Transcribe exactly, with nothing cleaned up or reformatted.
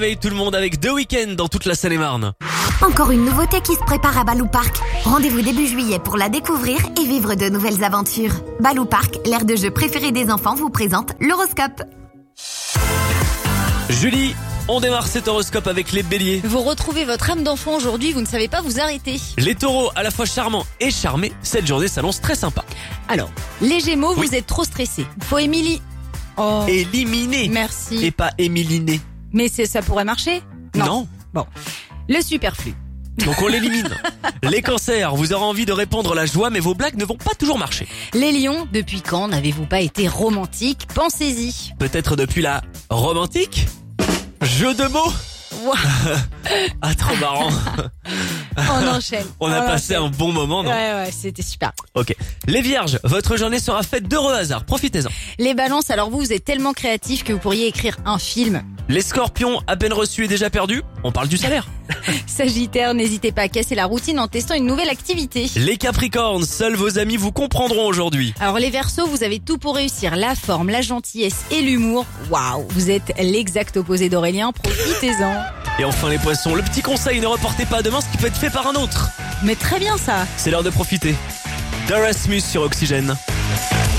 Paye tout le monde avec The Weeknd dans toute la Seine-et-Marne. Encore une nouveauté qui se prépare à Balou Park. Rendez-vous début juillet pour la découvrir et vivre de nouvelles aventures. Balou Park, l'aire de jeu préférée des enfants, vous présente l'horoscope. Julie, on démarre cet horoscope avec les béliers. Vous retrouvez votre âme d'enfant aujourd'hui, vous ne savez pas vous arrêter. Les taureaux, à la fois charmants et charmés, cette journée s'annonce très sympa. Alors, les gémeaux, Oui. vous êtes trop stressés. Faut Émilie. Oh, Éliminé merci. et pas émiliné. Mais c'est, ça pourrait marcher? Non. Bon. Le superflu. Donc on l'élimine. Les cancers, vous aurez envie de répandre la joie, mais vos blagues ne vont pas toujours marcher. Les lions, depuis quand n'avez-vous pas été romantique? Pensez-y. Peut-être depuis la romantique? Jeu de mots. Wow. Ah, trop marrant. On enchaîne. On a On passé enchaîne. un bon moment, non? Ouais, ouais, c'était super. Ok. Les vierges, votre journée sera faite d'heureux hasards. Profitez-en. Les balances, alors vous, vous êtes tellement créatifs que vous pourriez écrire un film. Les scorpions, à peine reçus et déjà perdus. On parle du salaire. Sagittaire, n'hésitez pas à casser la routine en testant une nouvelle activité. Les capricornes, seuls vos amis vous comprendront aujourd'hui. Alors les Verseaux, vous avez tout pour réussir, la forme, la gentillesse et l'humour. Waouh, vous êtes l'exact opposé d'Aurélien, profitez-en. Et enfin les poissons, le petit conseil, ne reportez pas à demain ce qui peut être fait par un autre. Mais très bien ça. C'est l'heure de profiter. D'Erasmus sur Oxygène.